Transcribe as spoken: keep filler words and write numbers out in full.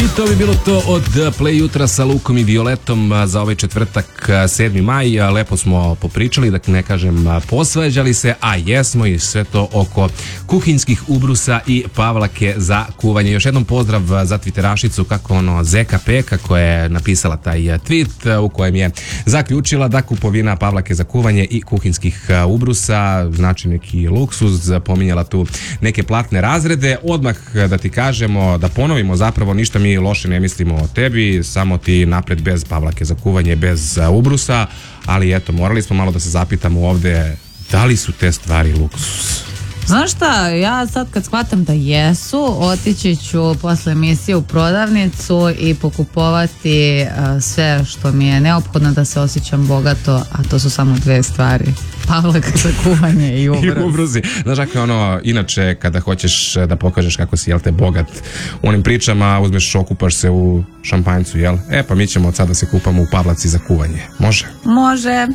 to bi bilo to od Play jutra sa Lukom i Violetom za ovaj četvrtak sedmi maj. Lepo smo popričali, da ne kažem posvađali se, a jesmo, i sve to oko kuhinjskih ubrusa i pavlake za kuvanje. Još jednom pozdrav za twitterašicu kako ono Zeka Peka koja je napisala taj tweet u kojem je zaključila da kupovina pavlake za kuvanje i kuhinjskih ubrusa znači neki luksuz, pominjala tu neke platne razrede. Odmah da ti kažemo, da ponovimo, zapravo ništa mi loše ne mislimo o tebi, samo ti napred bez pavlake za kuvanje, bez ubrusa, ali eto, morali smo malo da se zapitamo ovde da li su te stvari luksuz. Znaš šta, ja sad kad shvatam da jesu, otići ću posle emisije u prodavnicu i pokupovati uh, sve što mi je neophodno da se osjećam bogato, a to su samo dve stvari. Pavlaka za kuvanje i ubrus. I ubrusi. Znaš kako je ono, inače kada hoćeš da pokažeš kako si, jel te, bogat u onim pričama, uzmeš, okupaš se u šampanjcu, jel? E pa mi ćemo od sada da se kupamo u pavlaci za kuvanje. Može? Može.